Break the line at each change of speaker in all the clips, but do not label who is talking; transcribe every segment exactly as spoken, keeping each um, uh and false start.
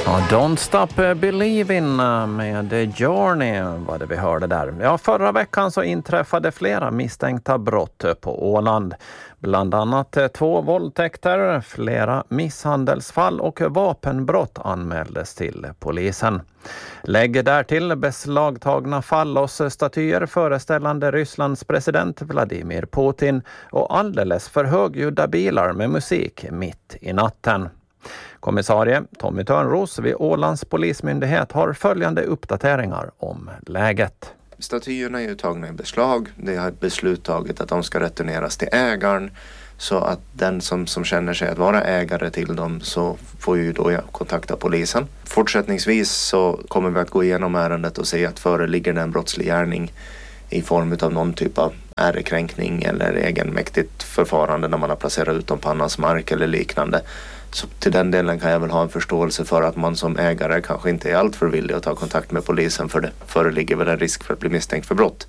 Ja, Don't Stop Believin' med Journey var det vi hörde där. Ja, förra veckan så inträffade flera misstänkta brott på Åland. Bland annat två våldtäkter, flera misshandelsfall och vapenbrott anmäldes till polisen. Lägg därtill beslagtagna fallosstatyer föreställande Rysslands president Vladimir Putin och alldeles för högljudda bilar med musik mitt i natten. Kommissarie Tommy Törnros vid Ålands polismyndighet har följande uppdateringar om läget.
Statyerna är ju tagna i beslag. Det har ett beslut taget att de ska returneras till ägaren, så att den som, som känner sig att vara ägare till dem så får ju då kontakta polisen. Fortsättningsvis så kommer vi att gå igenom ärendet och se att föreligger en brottslig gärning i form av någon typ av ärekränkning eller egenmäktigt förfarande när man har placerat ut dem på annans mark eller liknande. Så till den delen kan jag väl ha en förståelse för att man som ägare kanske inte är allt för villig att ta kontakt med polisen, för det föreligger väl en risk för att bli misstänkt för brott.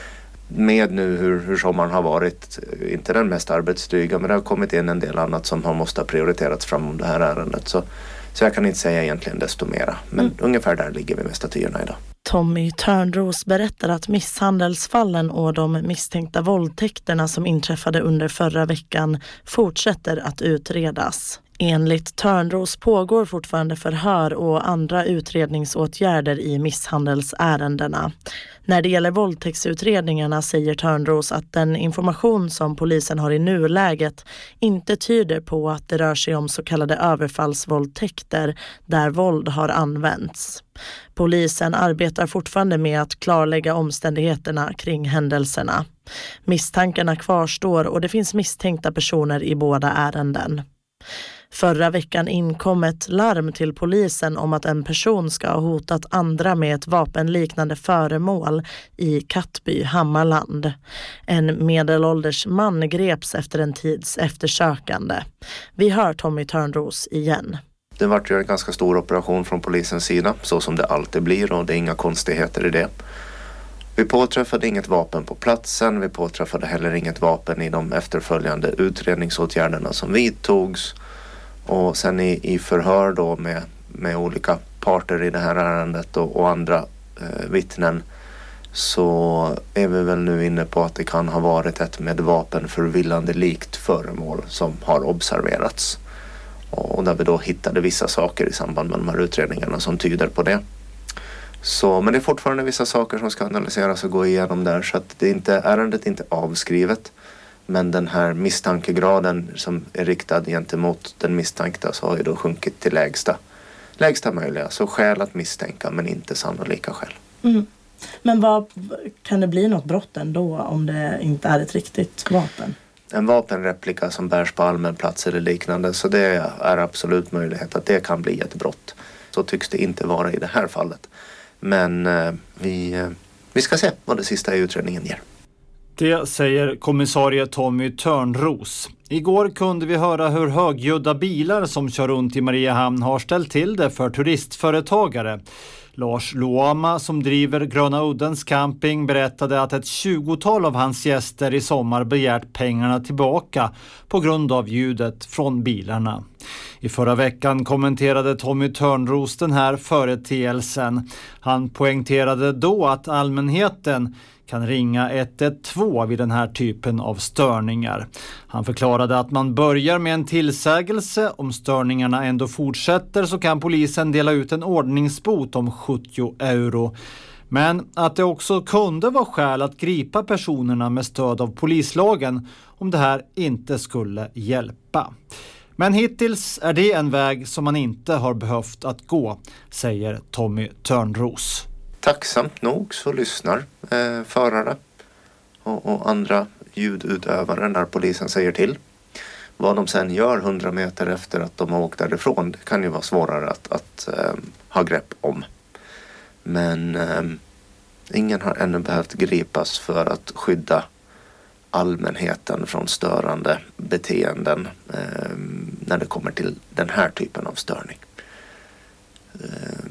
Med nu hur, hur sommaren har varit, inte den mest arbetsdryga, men det har kommit in en del annat som har måste ha prioriterats fram om det här ärendet. Så, så jag kan inte säga egentligen desto mera, men mm. ungefär där ligger vi med statyerna idag.
Tommy Törnros berättar att misshandelsfallen och de misstänkta våldtäkterna som inträffade under förra veckan fortsätter att utredas. Enligt Törnros pågår fortfarande förhör och andra utredningsåtgärder i misshandelsärendena. När det gäller våldtäktsutredningarna säger Törnros att den information som polisen har i nuläget inte tyder på att det rör sig om så kallade överfallsvåldtäkter där våld har använts. Polisen arbetar fortfarande med att klarlägga omständigheterna kring händelserna. Misstankarna kvarstår och det finns misstänkta personer i båda ärenden. Förra veckan inkom ett larm till polisen om att en person ska ha hotat andra med ett vapenliknande föremål i Kattby, Hammarland. En medelålders man greps efter en tids eftersökande. Vi hör Tommy Törnros igen.
Det var ju en ganska stor operation från polisens sida, så som det alltid blir, och det är inga konstigheter i det. Vi påträffade inget vapen på platsen, vi påträffade heller inget vapen i de efterföljande utredningsåtgärderna som vidtogs. Och sen i, i förhör då med, med olika parter i det här ärendet och, och andra eh, vittnen, så är vi väl nu inne på att det kan ha varit ett med vapen förvillande likt föremål som har observerats. Och, och där vi då hittade vissa saker i samband med de här utredningarna som tyder på det. Så, men det är fortfarande vissa saker som ska analyseras och gå igenom där, så att det inte, ärendet är inte avskrivet. Men den här misstankegraden som är riktad gentemot den misstänkta så har ju då sjunkit till lägsta, lägsta möjliga. Så skäl att misstänka, men inte sannolika skäl.
Mm. Men vad, kan det bli något brott ändå om det inte är ett riktigt vapen?
En vapenreplika som bärs på allmän plats eller liknande, så det är absolut möjlighet att det kan bli ett brott. Så tycks det inte vara i det här fallet. Men eh, vi, eh, vi ska se vad det sista i utredningen ger.
Det säger kommissarie Tommy Törnros. Igår kunde vi höra hur högljudda bilar som kör runt i Mariehamn har ställt till det för turistföretagare. Lars Luama som driver Gröna Uddens camping berättade att ett tjugotal av hans gäster i sommar begärt pengarna tillbaka på grund av ljudet från bilarna. I förra veckan kommenterade Tommy Törnros den här företeelsen. Han poängterade då att allmänheten kan ringa ett ett två vid den här typen av störningar. Han förklarade att man börjar med en tillsägelse. Om störningarna ändå fortsätter så kan polisen dela ut en ordningsbot om sjuttio euro. Men att det också kunde vara skäl att gripa personerna med stöd av polislagen om det här inte skulle hjälpa. Men hittills är det en väg som man inte har behövt att gå, säger Tommy Törnros.
Tacksamt nog så lyssnar eh, förare och, och andra ljudutövare när polisen säger till. Vad de sen gör hundra meter efter att de har åkt därifrån, det kan ju vara svårare att, att eh, ha grepp om. Men eh, ingen har ännu behövt gripas för att skydda allmänheten från störande beteenden eh, när det kommer till den här typen av störning. Eh,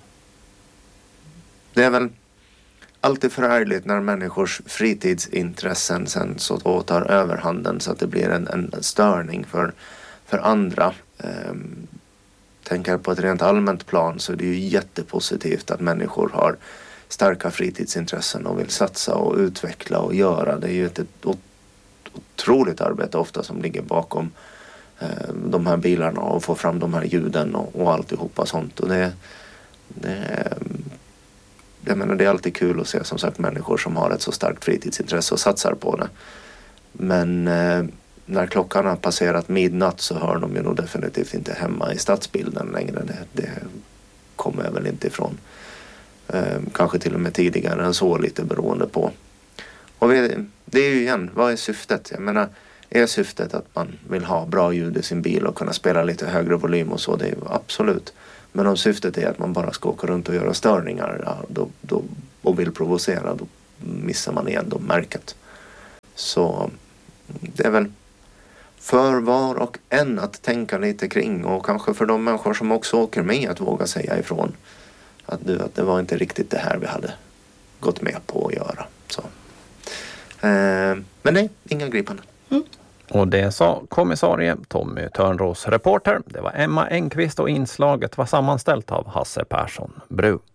Det är väl alltid förargligt när människors fritidsintressen sen så då tar överhanden så att det blir en, en störning för, för andra. tänker på ett rent allmänt plan så är det ju jättepositivt att människor har starka fritidsintressen och vill satsa och utveckla och göra. Det är ju ett, ett otroligt arbete ofta som ligger bakom eh, de här bilarna och få fram de här ljuden och, och alltihopa sånt. Och det, det, jag menar, det är alltid kul att se som sagt människor som har ett så starkt fritidsintresse och satsar på det. Men eh, när klockan har passerat midnatt så hör de ju nog definitivt inte hemma i stadsbilden längre. Det, det kommer jag väl inte ifrån. Eh, kanske till och med tidigare än så, lite beroende på. Och vi, det är ju igen, vad är syftet? Jag menar, är syftet att man vill ha bra ljud i sin bil och kunna spela lite högre volym och så, det är ju absolut. Men om syftet är att man bara ska åka runt och göra störningar, ja, då, då, och vill provocera, då missar man igen då märket. Så det är väl för var och en att tänka lite kring, och kanske för de människor som också åker med att våga säga ifrån att, du, att det var inte riktigt det här vi hade gått med på att göra. Så. Eh, men nej, inga gripanden.
Mm.
Och det sa kommissarie Tommy Törnros. Reporter, det var Emma Engqvist och inslaget var sammanställt av Hasse Persson Bru.